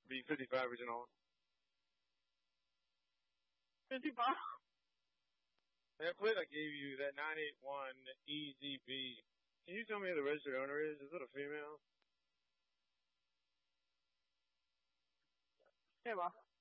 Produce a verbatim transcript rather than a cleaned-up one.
Be fifty-five original. fifty-five? That plate I gave you, that nine eight one E Z B. Can you tell me who the registered owner is? Is it a female? Hey, boss.